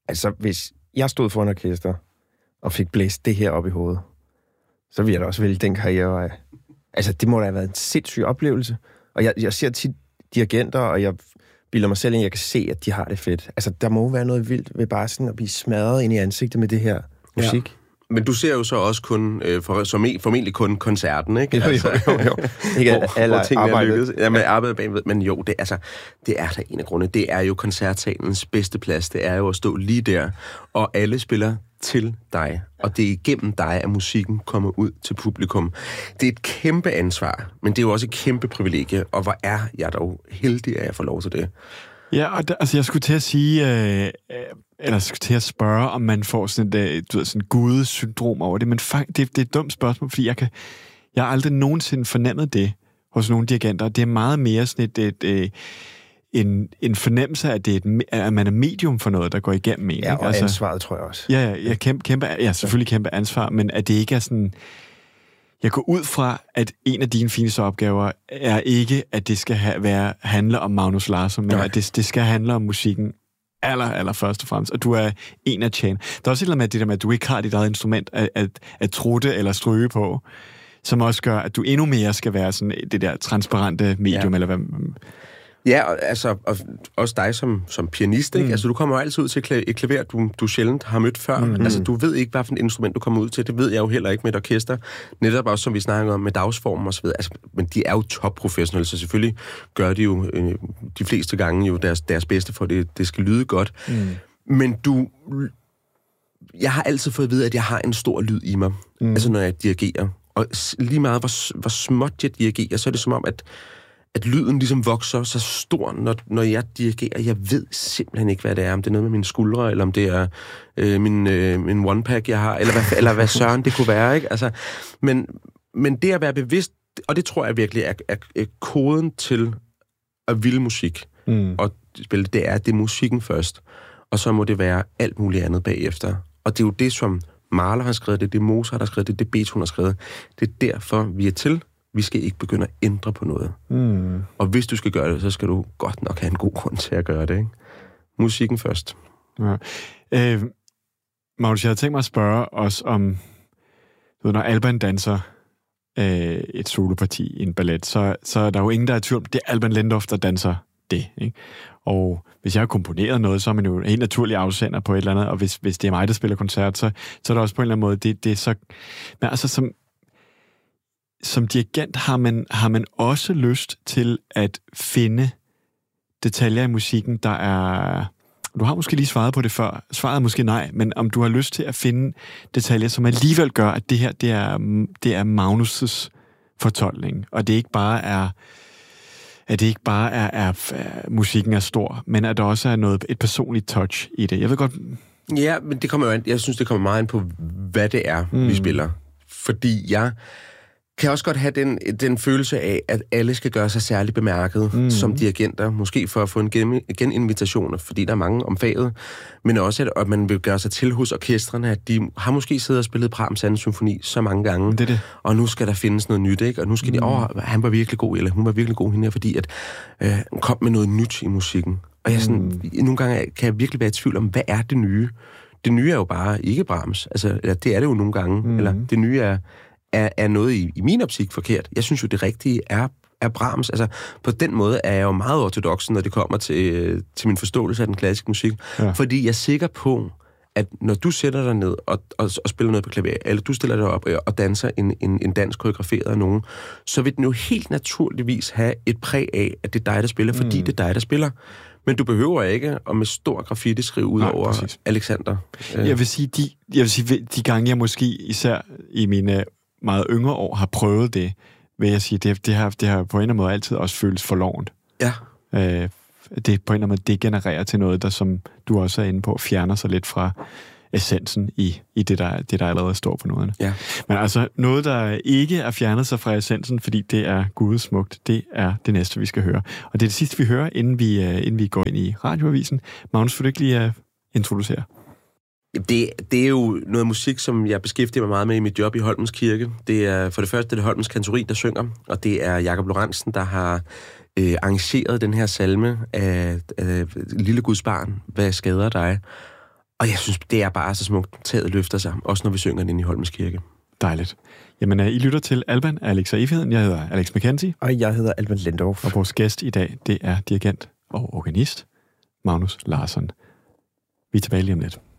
Altså, hvis jeg stod foran orkester og fik blæst det her op i hovedet, så ville jeg da også vælge den karrierevej. Altså, det må da have været en sindssyg oplevelse. Og jeg ser tit dirigenter, og jeg bilder mig selv ind, jeg kan se, at de har det fedt. Altså, der må være noget vildt ved bare sådan at blive smadret ind i ansigtet med det her musik. Ja. Men du ser jo så også kun, formentlig kun koncerten, ikke? Jo. Ikke hvor tingene er lykkedes. Ja, med arbejdet bagved. Men jo, det er der en af grundene. Det er jo koncertsalens bedste plads. Det er jo at stå lige der, og alle spiller til dig. Og det er igennem dig, at musikken kommer ud til publikum. Det er et kæmpe ansvar, men det er jo også et kæmpe privilegie. Og hvor er jeg dog heldig, at jeg får lov til det. Ja, og jeg skulle til at sige, eller skulle til at spørge, om man får sådan et gudesyndrom over det, men det er et dumt spørgsmål, fordi jeg har aldrig nogensinde fornemmet det hos nogle dirigenter. Det er meget mere sådan en fornemmelse af, at man er medium for noget, der går igennem en. Ja, og altså, ansvaret, tror jeg også. Ja, selvfølgelig kæmpe ansvar, men at det ikke er sådan... Jeg går ud fra, at en af dine fineste opgaver er ikke, at det skal handle om Magnus Larsson, men at det skal handle om musikken aller først og fremmest, og du er en af tjenerne. Der er også et eller andet med det der med, at du ikke har dit eget instrument at trutte eller stryge på, som også gør, at du endnu mere skal være sådan det der transparente medium, eller hvad... Ja, og også dig som pianist, ikke? Altså, du kommer jo altid ud til et klaver, du sjældent har mødt før. Altså, du ved ikke, hvad for et instrument du kommer ud til. Det ved jeg jo heller ikke med et orkester. Netop også, som vi snakker om, med dagsformen og så videre. Altså, men de er jo topprofessionelle, så selvfølgelig gør de jo de fleste gange jo deres bedste for, det skal lyde godt. Men jeg har altid fået at vide, at jeg har en stor lyd i mig. Altså, når jeg dirigerer. Og lige meget, hvor småt jeg dirigerer, så er det som om, at lyden ligesom vokser så stor, når jeg dirigerer. Jeg ved simpelthen ikke, hvad det er. Om det er noget med mine skuldre, eller om det er min one-pack, jeg har, eller hvad søren det kunne være, ikke? Altså, men det at være bevidst, og det tror jeg virkelig er koden til at ville musik. Og spille, det er musikken først. Og så må det være alt muligt andet bagefter. Og det er jo det, som Mahler har skrevet, det er det Mozart har skrevet, det er det Beethoven har skrevet. Det er derfor, vi er til. Vi skal ikke begynde at ændre på noget. Og hvis du skal gøre det, så skal du godt nok have en god grund til at gøre det, ikke? Musikken først. Ja. Magnus, jeg havde tænkt mig at spørge os om, når Alban danser et soloparti i en ballet, så er der jo ingen, der er i tvivl. Det er Alban Lendorf, der danser det, ikke? Og hvis jeg har komponeret noget, så er man jo helt naturlig afsender på et eller andet, og hvis det er mig, der spiller koncert, så er det også på en eller anden måde, det er så... Men altså, som dirigent har man også lyst til at finde detaljer i musikken, der er... Du har måske lige svaret på det før. Svaret er måske nej, men om du har lyst til at finde detaljer, som alligevel gør, at det her, det er Magnus' fortolkning, og det ikke bare er... At det ikke bare er musikken er stor, men at der også er et personligt touch i det. Jeg ved godt... Ja, men det kommer jo an. Jeg synes, det kommer meget an på, hvad det er, vi spiller. Fordi jeg kan også godt have den følelse af, at alle skal gøre sig særligt bemærket som dirigenter. Måske for at få en geninvitation, fordi der er mange om faget. Men også, at man vil gøre sig til hos orkestrene, at de har måske siddet og spillet Brahms anden symfoni så mange gange. Det. Og nu skal der findes noget nyt, ikke? Og nu skal de, han var virkelig god, eller hun var virkelig god hende her, fordi at hun kom med noget nyt i musikken. Og jeg nogle gange kan jeg virkelig være i tvivl om, hvad er det nye? Det nye er jo bare ikke Brahms. Altså, det er det jo nogle gange. Eller det nye er noget i min optik forkert. Jeg synes jo, det rigtige er Brahms. Altså, på den måde er jeg jo meget ortodox, når det kommer til min forståelse af den klassiske musik. Ja. Fordi jeg er sikker på, at når du sætter dig ned og spiller noget på klaver, eller du stiller dig op og danser en dans koreograferet af nogen, så vil den jo helt naturligvis have et præg af, at det er dig, der spiller, fordi det er dig, der spiller. Men du behøver ikke at med stor graffiti skrive ud over præcis. Alexander. Jeg vil sige, de gange, jeg måske især i mine meget yngre år har prøvet det, vil jeg sige, det har på en eller anden måde altid også føles forlovent. Ja. Det på en eller anden måde degenererer til noget, der, som du også er inde på, fjerner sig lidt fra essensen i det, der allerede står på noderne. Ja. Men altså, noget, der ikke er fjernet sig fra essensen, fordi det er gudesmukt, det er det næste, vi skal høre. Og det er det sidste, vi hører, inden vi går ind i radioavisen. Magnus, vil du ikke lige introducere? Det er jo noget musik, som jeg beskæftiger mig meget med i mit job i Holmens Kirke. Det er for det første det Holmens Kantori, der synger, og det er Jakob Lorentzen, der har arrangeret den her salme af Lille Guds barn, hvad skader dig? Og jeg synes, det er bare så smukt, taget løfter sig, også når vi synger den inde i Holmens Kirke. Dejligt. Jamen, I lytter til Alban, Alex og Evigheden. Jeg hedder Alex McKenzie. Og jeg hedder Alban Lendorf. Og vores gæst i dag, det er dirigent og organist Magnus Larsson. Vi er tilbage lige om lidt.